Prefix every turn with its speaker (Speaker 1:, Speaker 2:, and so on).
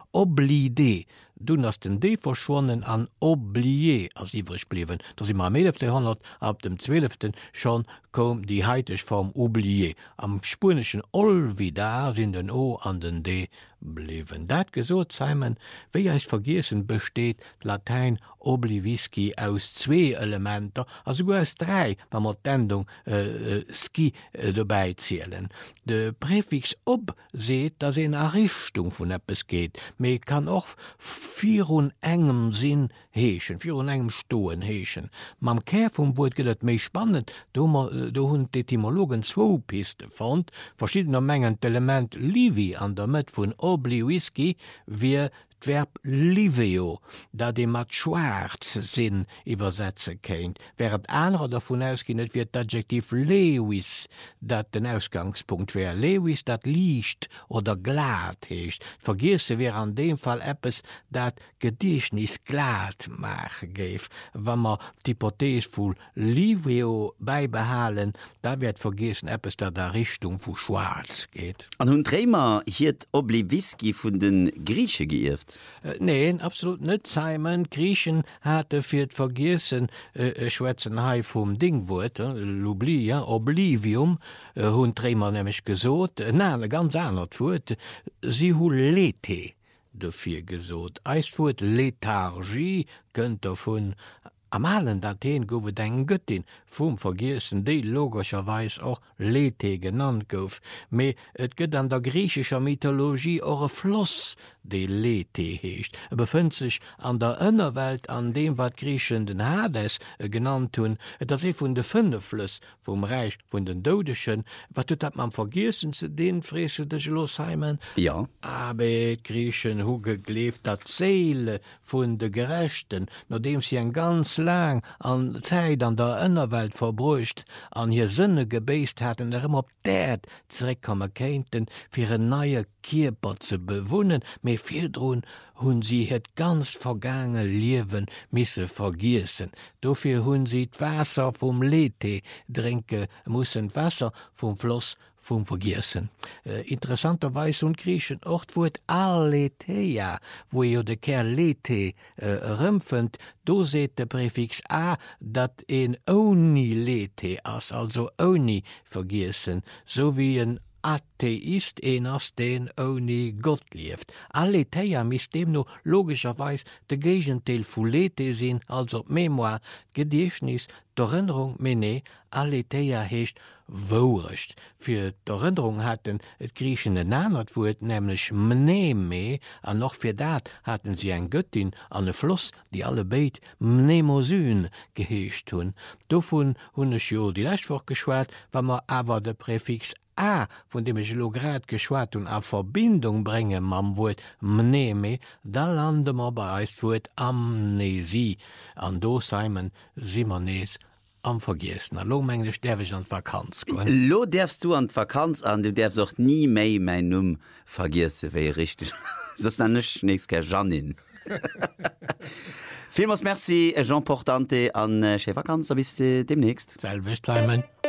Speaker 1: oblidé. Du hast den D verschwonnen an oublié als ivrig bliwen. Dats im am 11. Jahrhundert ab dem 12. schon kom die heitech Form oublié. Am spanischen olvidar sind den O an den D bliwen. Dat gesot Simon, wéi eis vergessen besteht Latein oblivisci aus 2 Elementer, also go aus 3, wann mat d'Endung ski dabei zielen. De Präfix ob seht, dass in a Richtung vun Appes geht, me kann auch virun engem Sinn heechen, virun engem Stoen heechen. Mam Kä vum Wort gët méi spannend, do hunn d'Etymologen 2 Piste fand, verschiedener Mengen Element Livi an der Mët vun oblivisci wie d'Verb liveo, dat de mat schwarz sinn iwwersetze kéint, während anderer davon ausginnet wird d'Adjektiv Lewis, dat den Ausgangspunkt wär. Lewis dat liicht oder glad heecht. Vergisse wär an dem Fall Appes dat Gedichtnis glad mache géif. Wann man d'Hypothese vu liveo beibehalen, da wird vergessen Appes dat der Richtung vu schwarz geht.
Speaker 2: An hunn Trämer hiet Oblivisci vun den Grieche geirft.
Speaker 1: Nee, absolut net. Simon Griechen hatte fir d Vergessen Schwätzenhai vum Dingwurt, l'oubli, ja, Oblivium, hunn Trämer nämlich gesot, ganz anert Wurt, sie hu lete dofir gesot. Eisfurt Lethargie könnt vun amalen Daten gowe eng Göttin vum Vergessen déi logischerweis och Lethe genannt gouf, méi et gëtt an der griechischer Mythologie or Floss déi Lethe heecht. Befënnt sich an der ënnerwelt an dem wat Griechen den Hades genannt hunn, et ass vun de 5 Flüss vum Reich vun den Dodeschen, wat tut dat man Vergessen ze den frese de Lossheimen?
Speaker 2: Ja.
Speaker 1: Aber Griechen hu gegleft dat Seele vun de Gerechten, nachdem sie en ganz lang an Zeit an der ënnerwelt verbrucht, an hier Sënne gebeest hatten, op dat zerekomme kenten fir een neue Kierper ze bewunnen, méi firdroen hunn sie het ganz vergange Liewen misse vergiessen. Dofir hunn sie d'Wasser vum Lethe drinke, mussssen Wasser vum Floss vum Vergiessen. Interessanterweis hun Griechen ocht woet Aletheia, wo jo de Kerl Lethe rëmpfend, do seet de Präfix a, dat en oni Lethe ass, also oni vergiessen, so wie en Atheist ass den oni Gott lieft. Aletheia mis dem no logischerweis de Gegenteil vu Lethe sinn, also Memoir, Gedichtnis, d'Erinnerung mene, Aletheia heecht worecht. Fir d'Erinnerung hatten et Griechen en anert Wort, nämlich Mneme, an noch fir dat hatten sie en Göttin an e Floss, die alle beit Mnemosyn geheescht hunn. Dovon hunnech jo die Lächwoch geschwert, wann man awer de Präfix a, von dem ich lograt geschwat und a Verbindung bringe mam Wort Mneme, da lande ma bei Wort Amnesie. An do Simon Simones am Vergessen. Lomenglisch derf ich an Vakanz.
Speaker 2: Lo derfst du an Vakanz an, du derfst auch nie méi mein Numm vergisse, wéi richtig. Das nech nächst ke Janin. Vielmals merci, Jean Portante an Vakanz, bis demnächst.
Speaker 1: Selbe Simon.